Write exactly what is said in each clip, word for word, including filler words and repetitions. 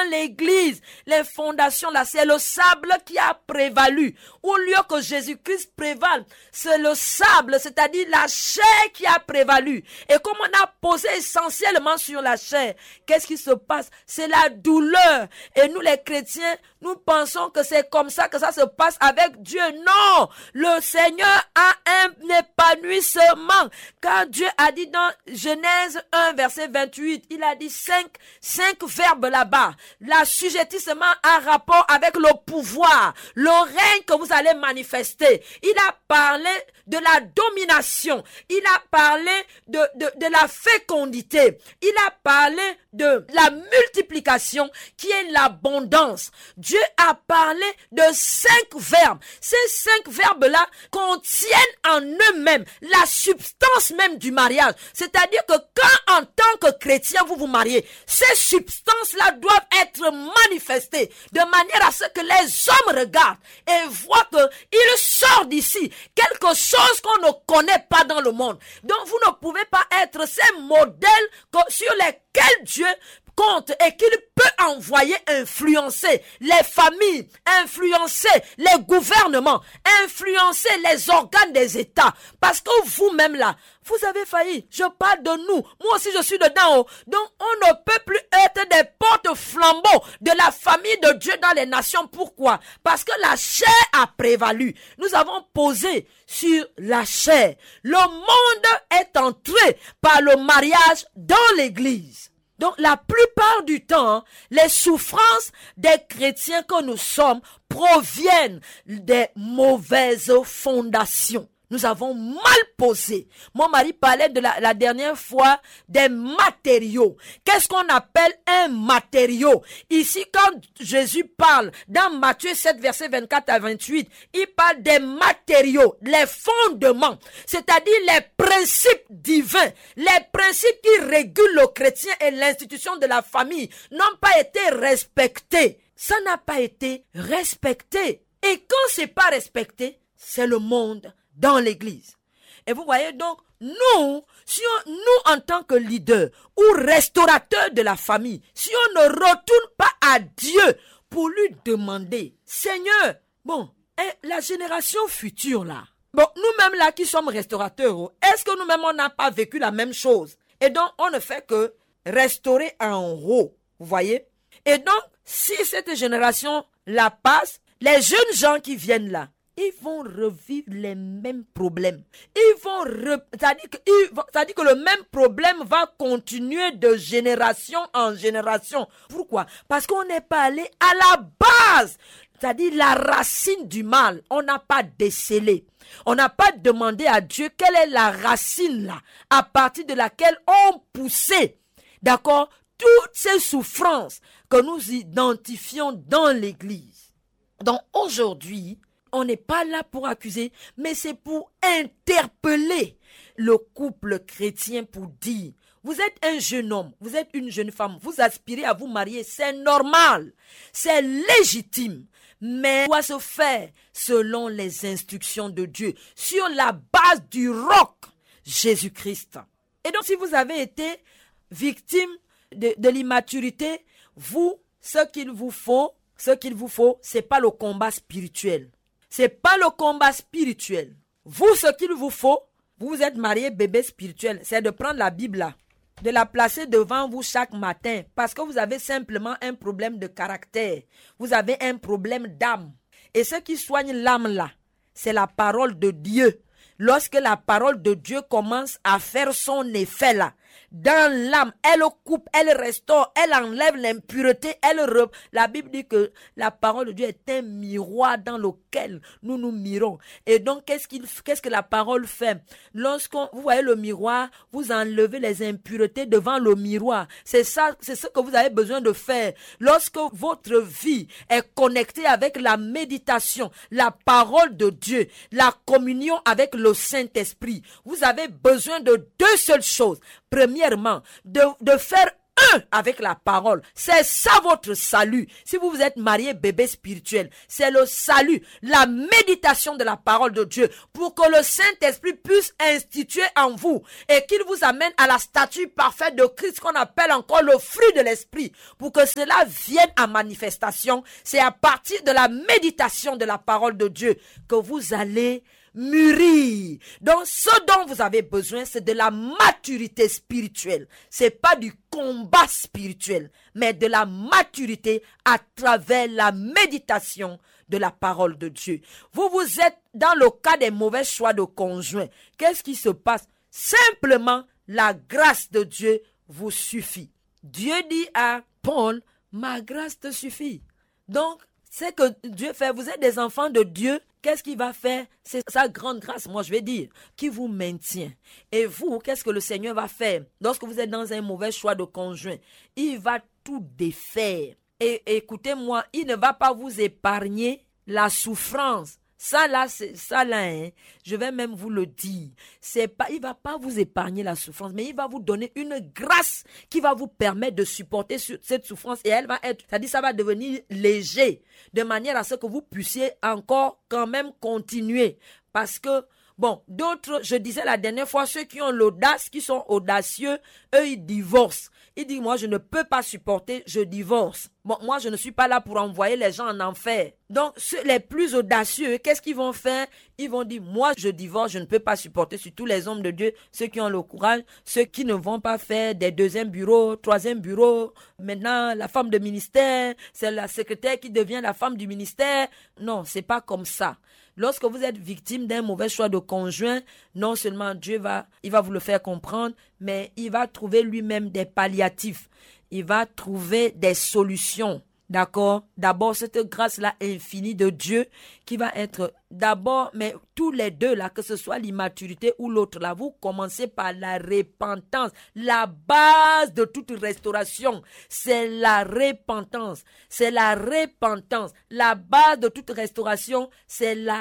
dans l'église, les fondations là, c'est le sable qui a prévalu. Au lieu que Jésus-Christ prévale, c'est le sable, c'est-à-dire la chair qui a prévalu. Et comme on a posé essentiellement sur la chair, qu'est-ce qui se passe? C'est la douleur. Et nous les chrétiens, nous pensons que c'est comme ça que ça se passe avec Dieu. Non! Le Seigneur a un épanouissement. Car Dieu a dit dans Genèse un, verset vingt-huit, il a dit cinq, cinq verbes là-bas. L'assujettissement a rapport avec le pouvoir, le règne que vous allez manifester. Il a parlé de la domination. Il a parlé de, de, de la fécondité. Il a parlé de la multiplication qui est l'abondance. Dieu a parlé de cinq verbes. Ces cinq verbes-là contiennent en eux-mêmes la substance même du mariage. C'est-à-dire que quand en tant que chrétien vous vous mariez, ces substances-là doivent être manifestées de manière à ce que les hommes regardent et voient qu'il sort d'ici quelque chose qu'on ne connaît pas dans le monde. Donc vous ne pouvez pas être ces modèles sur lesquels Dieu compte et qu'il peut envoyer influencer les familles, influencer les gouvernements, influencer les organes des États. Parce que vous-même là, vous avez failli. Je parle de nous. Moi aussi je suis dedans. Oh. Donc on ne peut plus être des porte-flambeaux de la famille de Dieu dans les nations. Pourquoi? Parce que la chair a prévalu. Nous avons posé sur la chair. Le monde est entré par le mariage dans l'église. Donc, la plupart du temps, les souffrances des chrétiens que nous sommes proviennent des mauvaises fondations. Nous avons mal posé. Mon mari parlait de la, la dernière fois des matériaux. Qu'est-ce qu'on appelle un matériau? Ici, quand Jésus parle dans Matthieu sept, versets vingt-quatre à vingt-huit, il parle des matériaux, les fondements, c'est-à-dire les principes divins, les principes qui régulent le chrétien et l'institution de la famille n'ont pas été respectés. Ça n'a pas été respecté. Et quand c'est pas respecté, c'est le monde dans l'église. Et vous voyez donc, nous, si on, nous en tant que leader ou restaurateur de la famille, si on ne retourne pas à Dieu pour lui demander, Seigneur, bon, et la génération future là, bon, nous-mêmes là qui sommes restaurateurs, est-ce que nous-mêmes on n'a pas vécu la même chose? Et donc, on ne fait que restaurer en haut, vous voyez? Et donc, si cette génération la passe, les jeunes gens qui viennent là, ils vont revivre les mêmes problèmes. Ils vont, re... c'est-à-dire que, ils vont... c'est-à-dire que le même problème va continuer de génération en génération. Pourquoi? Parce qu'on n'est pas allé à la base, c'est-à-dire la racine du mal. On n'a pas décelé. On n'a pas demandé à Dieu quelle est la racine là, à partir de laquelle on poussait, d'accord, toutes ces souffrances que nous identifions dans l'église. Donc aujourd'hui, on n'est pas là pour accuser, mais c'est pour interpeller le couple chrétien pour dire, vous êtes un jeune homme, vous êtes une jeune femme, vous aspirez à vous marier, c'est normal, c'est légitime, mais ça doit se faire selon les instructions de Dieu, sur la base du roc, Jésus-Christ. Et donc si vous avez été victime de, de l'immaturité, vous, ce qu'il vous faut, ce qu'il vous faut, c'est pas le combat spirituel. C'est pas le combat spirituel. Vous, ce qu'il vous faut, vous vous êtes marié bébé spirituel, c'est de prendre la Bible là, de la placer devant vous chaque matin, parce que vous avez simplement un problème de caractère. Vous avez un problème d'âme. Et ce qui soigne l'âme là, c'est la parole de Dieu. Lorsque la parole de Dieu commence à faire son effet là, dans l'âme, elle coupe, elle restaure, elle enlève l'impureté, elle re... La Bible dit que la parole de Dieu est un miroir dans lequel nous nous mirons. Et donc, qu'est-ce qu'il, qu'est-ce que la parole fait? Lorsqu'on, vous voyez le miroir, vous enlevez les impuretés devant le miroir. C'est ça, c'est ce que vous avez besoin de faire. Lorsque votre vie est connectée avec la méditation, la parole de Dieu, la communion avec le Saint-Esprit, vous avez besoin de deux seules choses. Premièrement, de, de faire un avec la parole. C'est ça votre salut. Si vous vous êtes marié bébé spirituel, c'est le salut, la méditation de la parole de Dieu pour que le Saint-Esprit puisse instituer en vous et qu'il vous amène à la statue parfaite de Christ qu'on appelle encore le fruit de l'Esprit. Pour que cela vienne en manifestation, c'est à partir de la méditation de la parole de Dieu que vous allez mûrir. Donc, ce dont vous avez besoin, c'est de la maturité spirituelle. C'est pas du combat spirituel, mais de la maturité à travers la méditation de la parole de Dieu. Vous, vous êtes dans le cas des mauvais choix de conjoint. Qu'est-ce qui se passe? Simplement, la grâce de Dieu vous suffit. Dieu dit à Paul, ma grâce te suffit. Donc, c'est que Dieu fait. Vous êtes des enfants de Dieu. Qu'est-ce qu'il va faire? C'est sa grande grâce, moi je vais dire, qui vous maintient. Et vous, qu'est-ce que le Seigneur va faire? Lorsque vous êtes dans un mauvais choix de conjoint, il va tout défaire. Et écoutez-moi, il ne va pas vous épargner la souffrance. Ça là, c'est ça là, hein, je vais même vous le dire. C'est pas, il va pas vous épargner la souffrance, mais il va vous donner une grâce qui va vous permettre de supporter cette souffrance et elle va être, c'est-à-dire ça va devenir léger, de manière à ce que vous puissiez encore quand même continuer. Parce que, bon, d'autres, je disais la dernière fois, ceux qui ont l'audace, qui sont audacieux, eux ils divorcent. Ils disent, moi je ne peux pas supporter, je divorce. Bon, moi je ne suis pas là pour envoyer les gens en enfer. Donc, ceux les plus audacieux, qu'est-ce qu'ils vont faire? Ils vont dire, moi je divorce, je ne peux pas supporter, surtout les hommes de Dieu, ceux qui ont le courage, ceux qui ne vont pas faire des deuxièmes bureaux, troisième bureau. Maintenant, la femme de ministère, c'est la secrétaire qui devient la femme du ministère. Non, c'est pas comme ça. Lorsque vous êtes victime d'un mauvais choix de conjoint, non seulement Dieu va, il va vous le faire comprendre, mais il va trouver lui-même des palliatifs. Il va trouver des solutions. D'accord? D'abord, cette grâce-là infinie de Dieu qui va être d'abord, mais tous les deux là, que ce soit l'immaturité ou l'autre là, vous commencez par la repentance. La base de toute restauration, c'est la repentance. C'est la repentance. La base de toute restauration, c'est la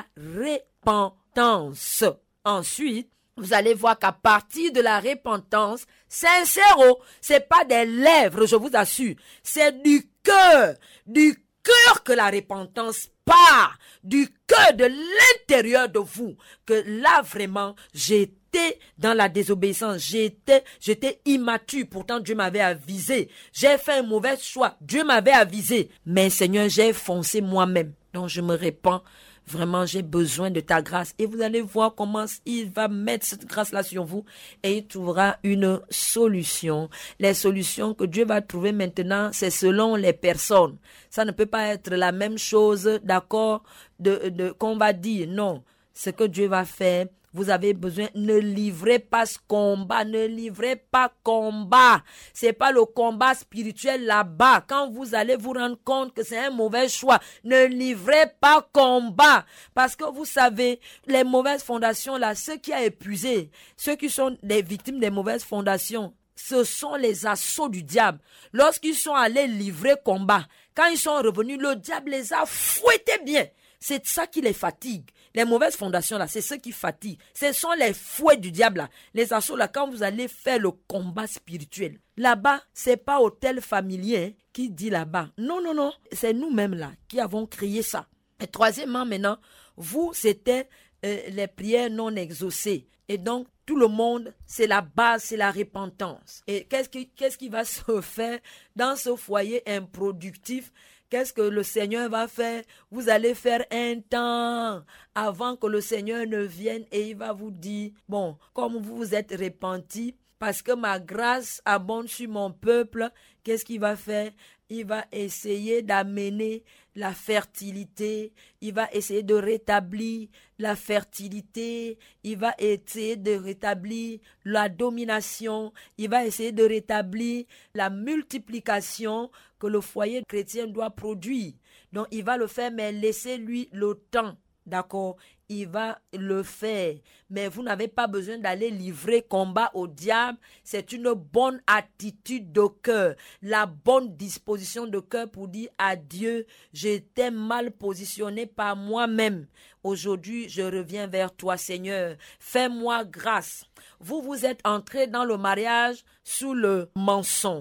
repentance. Ensuite, vous allez voir qu'à partir de la repentance, sincère, c'est pas des lèvres, je vous assure, c'est du cœur, du cœur que la repentance part, du cœur de l'intérieur de vous, que là vraiment, j'étais dans la désobéissance, j'étais, j'étais immature, pourtant Dieu m'avait avisé, j'ai fait un mauvais choix, Dieu m'avait avisé, mais Seigneur, j'ai foncé moi-même, donc je me répands. Vraiment, j'ai besoin de ta grâce. Et vous allez voir comment il va mettre cette grâce-là sur vous et il trouvera une solution. Les solutions que Dieu va trouver maintenant, c'est selon les personnes. Ça ne peut pas être la même chose, d'accord, de, de, qu'on va dire. Non, ce que Dieu va faire, vous avez besoin, ne livrez pas ce combat, ne livrez pas combat. C'est pas le combat spirituel là-bas. Quand vous allez vous rendre compte que c'est un mauvais choix, ne livrez pas combat. Parce que vous savez, les mauvaises fondations là, ceux qui ont épuisé, ceux qui sont des victimes des mauvaises fondations, ce sont les assauts du diable. Lorsqu'ils sont allés livrer combat, quand ils sont revenus, le diable les a fouettés bien. C'est ça qui les fatigue. Les mauvaises fondations là, c'est ce qui fatigue. Ce sont les fouets du diable là. Les assauts là, quand vous allez faire le combat spirituel. Là-bas, c'est pas hôtel familier hein, qui dit là-bas. Non, non, non. C'est nous-mêmes là qui avons créé ça. Et troisièmement maintenant, vous, c'était euh, les prières non exaucées. Et donc, tout le monde, c'est la base, c'est la repentance. Et qu'est-ce qui, qu'est-ce qui va se faire dans ce foyer improductif? Qu'est-ce que le Seigneur va faire? Vous allez faire un temps avant que le Seigneur ne vienne et il va vous dire, bon, comme vous vous êtes repentis, parce que ma grâce abonde sur mon peuple, qu'est-ce qu'il va faire? Il va essayer d'amener la fertilité, il va essayer de rétablir la fertilité, il va essayer de rétablir la domination, il va essayer de rétablir la multiplication que le foyer chrétien doit produire. Donc il va le faire, mais laissez-lui le temps. D'accord, il va le faire. Mais vous n'avez pas besoin d'aller livrer combat au diable. C'est une bonne attitude de cœur. La bonne disposition de cœur pour dire à Dieu, j'étais mal positionné par moi-même. Aujourd'hui, je reviens vers toi, Seigneur. Fais-moi grâce. Vous, vous êtes entrés dans le mariage sous le mensonge.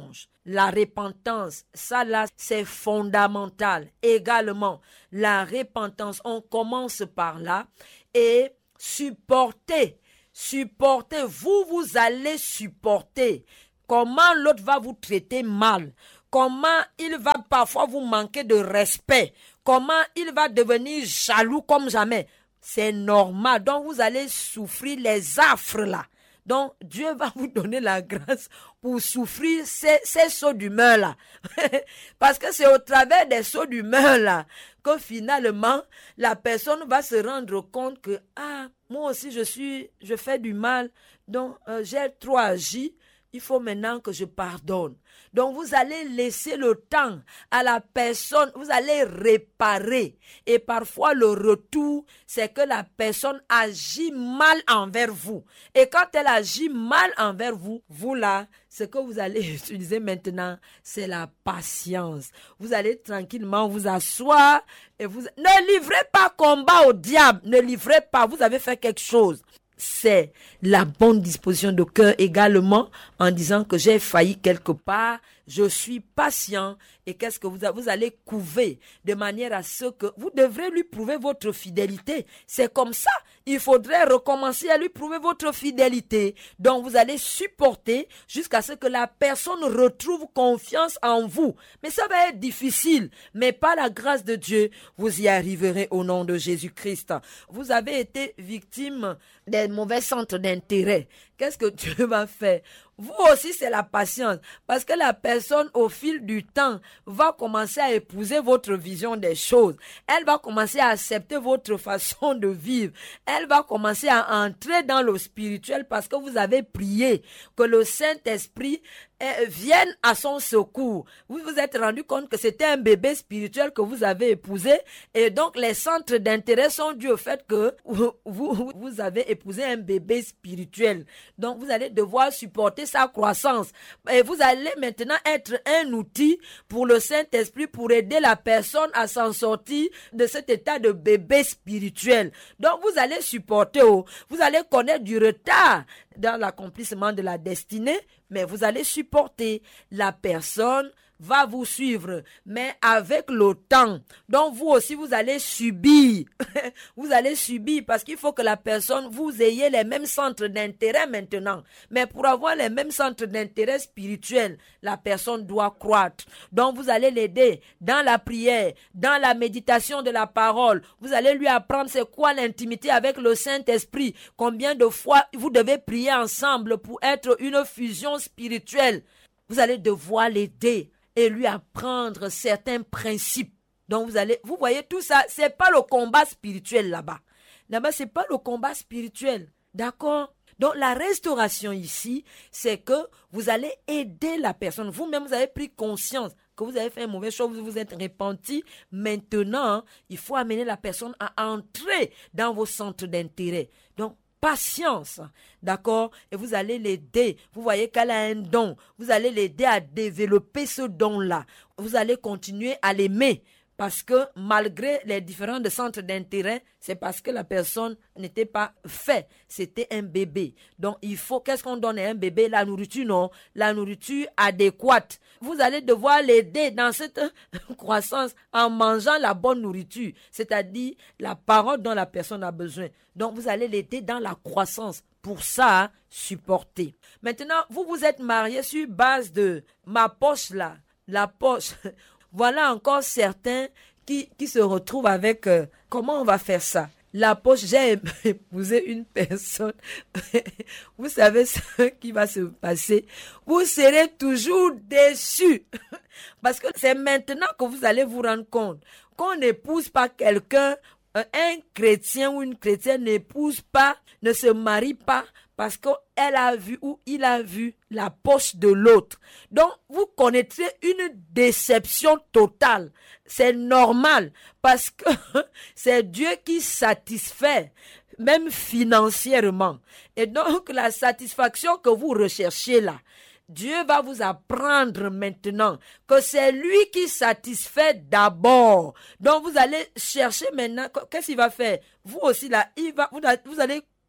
la repentance, ça là, c'est fondamental. Également, la repentance, on commence par là et supporter, supporter, vous, vous allez supporter. Comment l'autre va vous traiter mal, comment il va parfois vous manquer de respect, comment il va devenir jaloux comme jamais. C'est normal, donc vous allez souffrir les affres là. Donc Dieu va vous donner la grâce pour souffrir ces, ces sauts d'humeur là. Parce que c'est au travers des sauts d'humeur là que finalement la personne va se rendre compte que ah, moi aussi je suis, je fais du mal, donc euh, j'ai trop agi. Il faut maintenant que je pardonne. Donc vous allez laisser le temps à la personne, vous allez réparer. Et parfois le retour, c'est que la personne agit mal envers vous. Et quand elle agit mal envers vous, vous là, ce que vous allez utiliser maintenant, c'est la patience. Vous allez tranquillement vous asseoir et vous... Ne livrez pas combat au diable, ne livrez pas, vous avez fait quelque chose. C'est la bonne disposition de cœur également en disant que j'ai failli quelque part, je suis patient et qu'est-ce que vous, vous allez couver de manière à ce que vous devrez lui prouver votre fidélité. C'est comme ça, il faudrait recommencer à lui prouver votre fidélité. Donc vous allez supporter jusqu'à ce que la personne retrouve confiance en vous. Mais ça va être difficile, mais par la grâce de Dieu, vous y arriverez au nom de Jésus-Christ. Vous avez été victime des mauvais centres d'intérêt. Qu'est-ce que Dieu va faire? Vous aussi, c'est la patience. Parce que la personne, au fil du temps, va commencer à épouser votre vision des choses. Elle va commencer à accepter votre façon de vivre. Elle va commencer à entrer dans le spirituel parce que vous avez prié que le Saint-Esprit eh, vienne à son secours. Vous vous êtes rendu compte que c'était un bébé spirituel que vous avez épousé et donc les centres d'intérêt sont dus au fait que vous, vous, vous avez épousé un bébé spirituel. Donc vous allez devoir supporter sa croissance et vous allez maintenant être un outil pour le Saint-Esprit pour aider la personne à s'en sortir de cet état de bébé spirituel. Donc vous allez supporter, oh, vous allez connaître du retard dans l'accomplissement de la destinée, mais vous allez supporter. La personne va vous suivre, mais avec le temps. Donc vous aussi, vous allez subir. Vous allez subir parce qu'il faut que la personne, vous ayez les mêmes centres d'intérêt maintenant. Mais pour avoir les mêmes centres d'intérêt spirituels, la personne doit croître. Donc vous allez l'aider dans la prière, dans la méditation de la parole. Vous allez lui apprendre c'est quoi l'intimité avec le Saint-Esprit. Combien de fois vous devez prier ensemble pour être une fusion spirituelle. Vous allez devoir l'aider et lui apprendre certains principes. Donc vous allez, vous voyez tout ça, c'est pas le combat spirituel là-bas. Là-bas, c'est pas le combat spirituel. D'accord? Donc la restauration ici, c'est que vous allez aider la personne. Vous-même, vous avez pris conscience que vous avez fait une mauvaise chose, vous vous êtes repenti. Maintenant, il faut amener la personne à entrer dans vos centres d'intérêt. Donc, patience, d'accord? Et vous allez l'aider. Vous voyez qu'elle a un don. Vous allez l'aider à développer ce don-là. Vous allez continuer à l'aimer. Parce que malgré les différents centres d'intérêt, c'est parce que la personne n'était pas faite. C'était un bébé. Donc il faut, qu'est-ce qu'on donne à un bébé? La nourriture, non. La nourriture adéquate. Vous allez devoir l'aider dans cette croissance en mangeant la bonne nourriture. C'est-à-dire la parole dont la personne a besoin. Donc vous allez l'aider dans la croissance. Pour ça, supporter. Maintenant, vous vous êtes marié sur base de ma poche là. La poche... Voilà encore certains qui, qui se retrouvent avec euh, comment on va faire ça. La poche, j'ai épousé une personne. Vous savez ce qui va se passer. Vous serez toujours déçus. Parce que c'est maintenant que vous allez vous rendre compte qu'on n'épouse pas quelqu'un, un chrétien ou une chrétienne n'épouse pas, ne se marie pas parce qu'elle a vu ou il a vu la poche de l'autre. Donc, vous connaîtrez une déception totale. C'est normal parce que c'est Dieu qui satisfait, même financièrement. Et donc, la satisfaction que vous recherchez là, Dieu va vous apprendre maintenant que c'est lui qui satisfait d'abord. Donc, vous allez chercher maintenant, qu'est-ce qu'il va faire? Vous aussi là, il va, vous, vous allez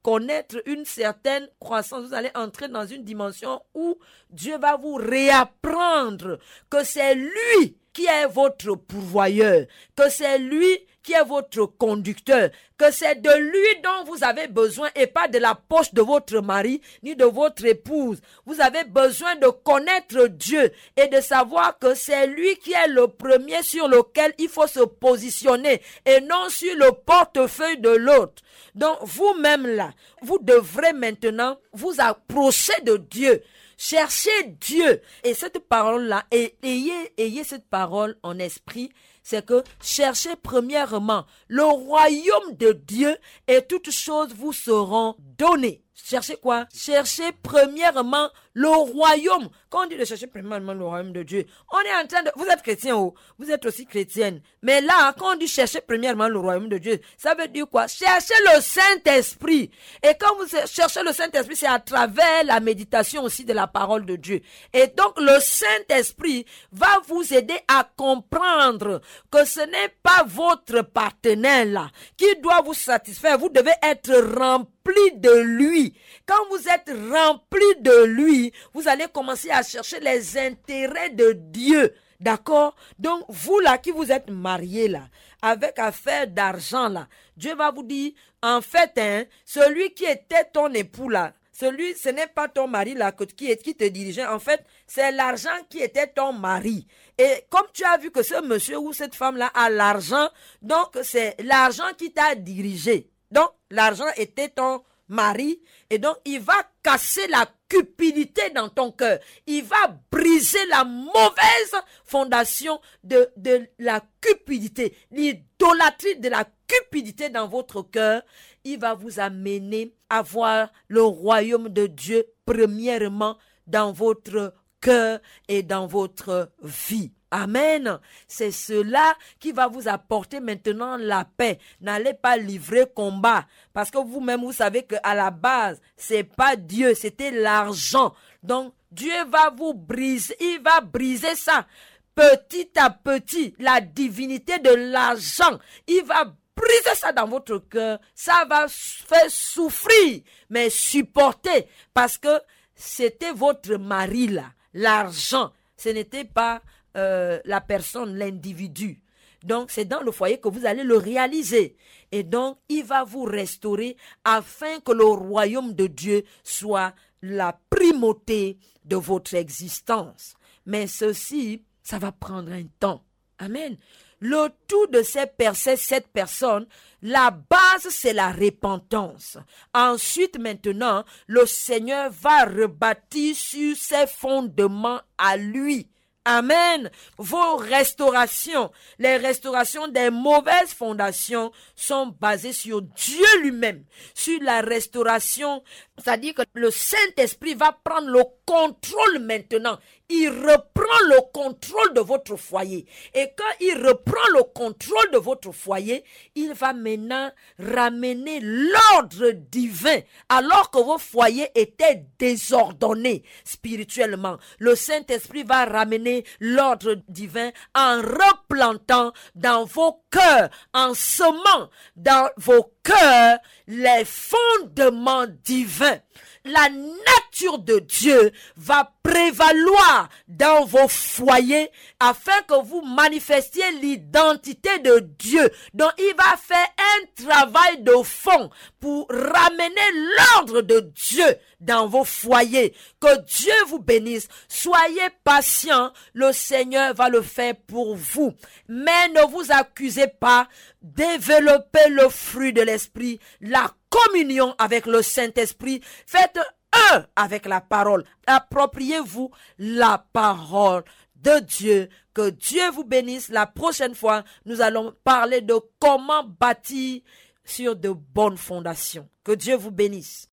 connaître une certaine croissance. Vous allez entrer dans une dimension où Dieu va vous réapprendre que c'est lui qui est votre pourvoyeur, que c'est lui qui est votre conducteur, que c'est de lui dont vous avez besoin et pas de la poche de votre mari ni de votre épouse. Vous avez besoin de connaître Dieu et de savoir que c'est lui qui est le premier sur lequel il faut se positionner et non sur le portefeuille de l'autre. Donc vous-même là, vous devrez maintenant vous approcher de Dieu. Cherchez Dieu. Et cette parole-là, et ayez, ayez cette parole en esprit, c'est que cherchez premièrement le royaume de Dieu et toutes choses vous seront données. Cherchez quoi? Cherchez premièrement le royaume. Quand on dit de chercher premièrement le royaume de Dieu, on est en train de... Vous êtes chrétien, oh, vous êtes aussi chrétienne. Mais là, quand on dit chercher premièrement le royaume de Dieu, ça veut dire quoi? Cherchez le Saint-Esprit. Et quand vous cherchez le Saint-Esprit, c'est à travers la méditation aussi de la parole de Dieu. Et donc, le Saint-Esprit va vous aider à comprendre que ce n'est pas votre partenaire là qui doit vous satisfaire. Vous devez être rempli de lui. Quand vous êtes rempli de lui, vous allez commencer à chercher les intérêts de Dieu. D'accord? Donc, vous là qui vous êtes mariés là, avec affaire d'argent là, Dieu va vous dire, en fait, hein, celui qui était ton époux là, celui, ce n'est pas ton mari là qui, est, qui te dirigeait. En fait, c'est l'argent qui était ton mari. Et comme tu as vu que ce monsieur ou cette femme là a l'argent, donc c'est l'argent qui t'a dirigé. Donc, l'argent était ton mari et donc il va casser la cupidité dans ton cœur. Il va briser la mauvaise fondation de, de la cupidité, l'idolâtrie de la cupidité dans votre cœur. Il va vous amener à voir le royaume de Dieu premièrement dans votre cœur et dans votre vie. Amen. C'est cela qui va vous apporter maintenant la paix. N'allez pas livrer combat parce que vous-même vous savez que à la base c'est pas Dieu, c'était l'argent. Donc Dieu va vous briser, il va briser ça petit à petit, la divinité de l'argent. Il va briser ça dans votre cœur. Ça va faire souffrir, mais supporter parce que c'était votre mari là, l'argent. Ce n'était pas Euh, la personne, l'individu. Donc, c'est dans le foyer que vous allez le réaliser. Et donc, il va vous restaurer afin que le royaume de Dieu soit la primauté de votre existence. Mais ceci, ça va prendre un temps. Amen. Le tout de ces, ces sept personnes, la base, c'est la repentance. Ensuite, maintenant, le Seigneur va rebâtir sur ses fondements à lui. Amen. Vos restaurations, les restaurations des mauvaises fondations sont basées sur Dieu lui-même, sur la restauration. C'est-à-dire que le Saint-Esprit va prendre le contrôle maintenant. Il reprend le contrôle de votre foyer. Et quand il reprend le contrôle de votre foyer, il va maintenant ramener l'ordre divin. Alors que vos foyers étaient désordonnés spirituellement, le Saint-Esprit va ramener l'ordre divin en replantant dans vos cœurs, en semant dans vos cœurs les fondements divins. La nature de Dieu va prévaloir dans vos foyers afin que vous manifestiez l'identité de Dieu. Donc, il va faire un travail de fond pour ramener l'ordre de Dieu dans vos foyers. Que Dieu vous bénisse. Soyez patients. Le Seigneur va le faire pour vous. Mais ne vous accusez pas. Développez le fruit de l'esprit, la communion avec le Saint-Esprit. Faites un avec la parole. Appropriez-vous la parole de Dieu. Que Dieu vous bénisse. La prochaine fois, nous allons parler de comment bâtir sur de bonnes fondations. Que Dieu vous bénisse.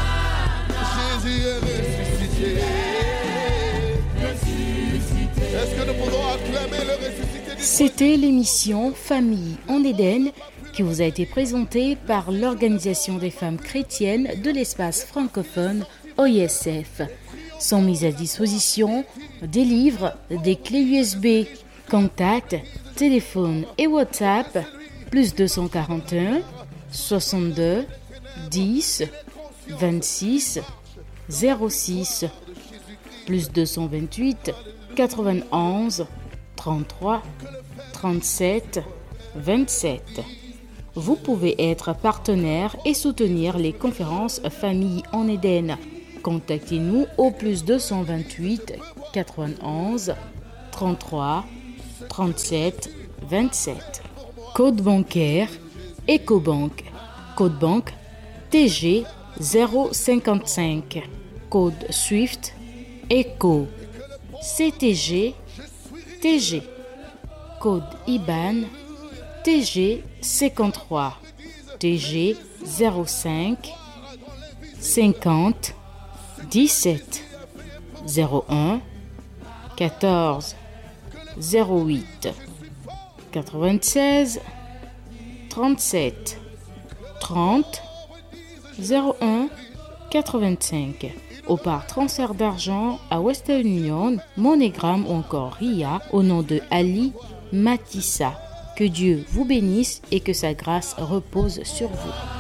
Jésus est ressuscité. Est-ce que nous pouvons acclamer le ressuscité du C'était l'émission Famille en Éden qui vous a été présentée par l'Organisation des femmes chrétiennes de l'espace francophone O I S F. Sont mises à disposition des livres, des clés U S B, contacts, téléphone et WhatsApp, plus deux cent quarante et un, soixante-deux, dix vingt-six zéro six plus deux cent vingt-huit quatre-vingt-onze trente-trois trente-sept vingt-sept. Vous pouvez être partenaire et soutenir les conférences Famille en Éden. Contactez-nous au plus deux cent vingt-huit quatre-vingt-onze trente-trois trente-sept vingt-sept. Code bancaire Ecobank. Code banque T G zéro cinquante-cinq. Code Swift Eco. C T G T G. Code I B A N T G cinquante-trois. T G zéro cinq cinquante dix-sept zéro un quatorze zéro huit quatre-vingt-seize trente-sept trente zéro un quatre-vingt-cinq. Ou par transfert d'argent à Western Union, MoneyGram ou encore R I A au nom de Ali Matissa. Que Dieu vous bénisse et que sa grâce repose sur vous.